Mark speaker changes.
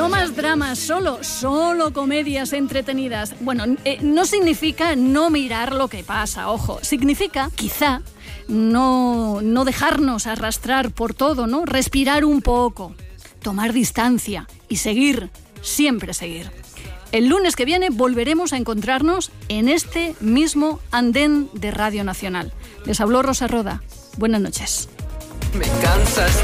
Speaker 1: más dramas, solo comedias entretenidas. Bueno, no significa no mirar lo que pasa, ojo. Significa, quizá, no dejarnos arrastrar por todo, ¿no? Respirar un poco, tomar distancia y seguir, siempre seguir. El lunes que viene volveremos a encontrarnos en este mismo andén de Radio Nacional. Les habló Rosa Roda. Buenas noches.
Speaker 2: Me cansas.